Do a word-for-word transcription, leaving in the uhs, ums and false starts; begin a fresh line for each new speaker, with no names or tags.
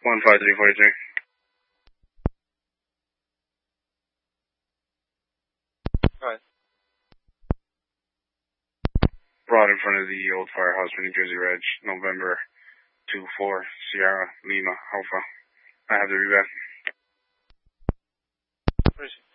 one five three four three.
Right.
Brought in front of the old firehouse for New Jersey Reg, November two four, Sierra, Lima, Alpha. I have the revet.
Where is he?